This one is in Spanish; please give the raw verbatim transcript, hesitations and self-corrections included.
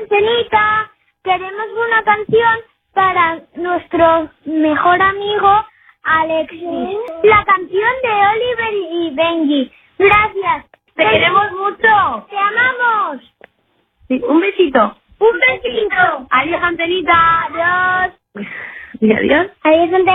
Antenita, queremos una canción para nuestro mejor amigo Alexis. La canción de Oliver y Benji. Gracias. Te queremos mucho. Te amamos. Sí, un besito. Un besito. Adiós, Antenita. Adiós. Y adiós. Adiós, Antenita.